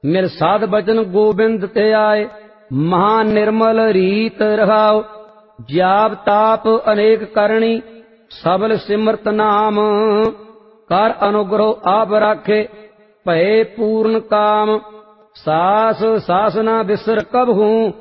मिल साध बचन गोबिंद ते आए, महा निर्मल रीत रहाओ। जाप ताप अनेक करणी, सबल सिमरत नाम। कर अनुग्रह आप राखे, भये पूर्ण काम। सास सास न बिसर कबहूँ,